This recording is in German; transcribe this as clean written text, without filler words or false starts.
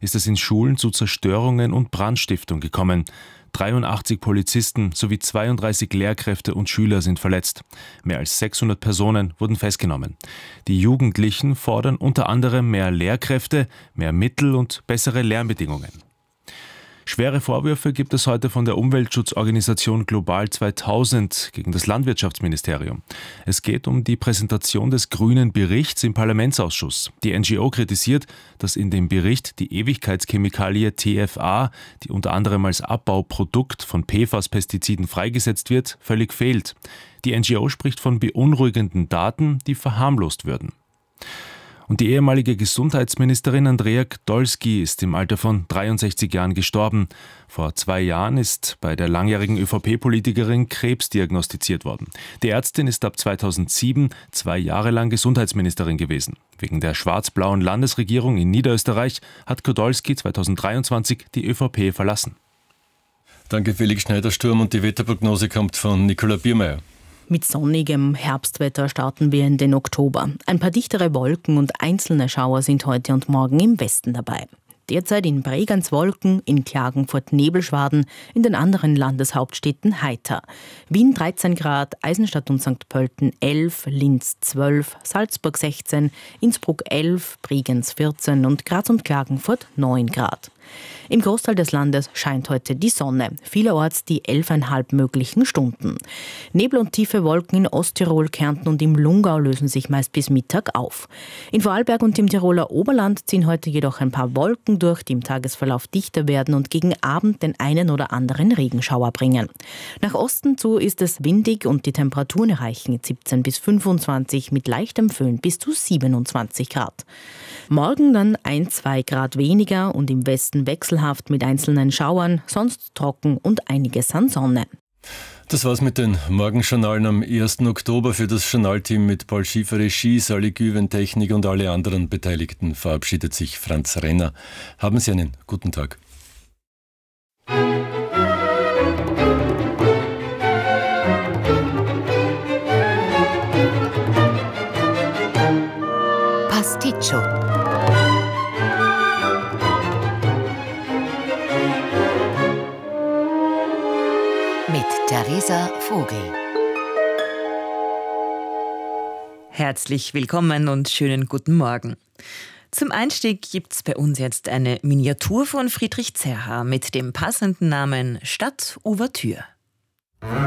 ist es in Schulen zu Zerstörungen und Brandstiftung gekommen. 83 Polizisten sowie 32 Lehrkräfte und Schüler sind verletzt. Mehr als 600 Personen wurden festgenommen. Die Jugendlichen fordern unter anderem mehr Lehrkräfte, mehr Mittel und bessere Lernbedingungen. Schwere Vorwürfe gibt es heute von der Umweltschutzorganisation Global 2000 gegen das Landwirtschaftsministerium. Es geht um die Präsentation des grünen Berichts im Parlamentsausschuss. Die NGO kritisiert, dass in dem Bericht die Ewigkeitschemikalie TFA, die unter anderem als Abbauprodukt von PFAS-Pestiziden freigesetzt wird, völlig fehlt. Die NGO spricht von beunruhigenden Daten, die verharmlost würden. Und die ehemalige Gesundheitsministerin Andrea Gdolski ist im Alter von 63 Jahren gestorben. Vor 2 Jahren ist bei der langjährigen ÖVP-Politikerin Krebs diagnostiziert worden. Die Ärztin ist ab 2007 2 Jahre lang Gesundheitsministerin gewesen. Wegen der schwarz-blauen Landesregierung in Niederösterreich hat Gdolski 2023 die ÖVP verlassen. Danke Felix Schneider-Sturm, und die Wetterprognose kommt von Nicola Biermeier. Mit sonnigem Herbstwetter starten wir in den Oktober. Ein paar dichtere Wolken und einzelne Schauer sind heute und morgen im Westen dabei. Derzeit in Bregenz Wolken, in Klagenfurt Nebelschwaden, in den anderen Landeshauptstädten heiter. Wien 13 Grad, Eisenstadt und St. Pölten 11, Linz 12, Salzburg 16, Innsbruck 11, Bregenz 14 und Graz und Klagenfurt 9 Grad. Im Großteil des Landes scheint heute die Sonne, vielerorts die 11,5 möglichen Stunden. Nebel und tiefe Wolken in Osttirol, Kärnten und im Lungau lösen sich meist bis Mittag auf. In Vorarlberg und im Tiroler Oberland ziehen heute jedoch ein paar Wolken durch, die im Tagesverlauf dichter werden und gegen Abend den einen oder anderen Regenschauer bringen. Nach Osten zu ist es windig und die Temperaturen erreichen 17 bis 25 mit leichtem Föhn bis zu 27 Grad. Morgen dann 1-2 Grad weniger und im Westen wechselhaft mit einzelnen Schauern, sonst trocken und einiges an Sonne. Das war's mit den Morgenjournalen am 1. Oktober. Für das Journalteam mit Paul Schiefer Regie, Sally Güven Technik und alle anderen Beteiligten verabschiedet sich Franz Renner. Haben Sie einen guten Tag. Pasticcio. Mit Theresa Vogel. Herzlich willkommen und schönen guten Morgen. Zum Einstieg gibt's bei uns jetzt eine Miniatur von Friedrich Zerha mit dem passenden Namen Stadtouvertüre.